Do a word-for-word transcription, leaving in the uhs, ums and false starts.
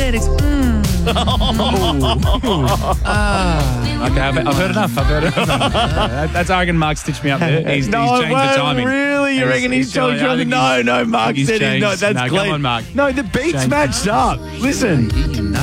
it. It's mm. Ah. Okay, I've, I've heard enough. I've heard enough. That- That's arrogant. Mark stitched me up there. He's, no, he's changed well, the timing. really? You He's- reckon he's, he's told changed- I you? think No, he's- no, Mark he's said he's not. changed. That's No, clean. come on, Mark. No, the beats Changed. matched up. Listen.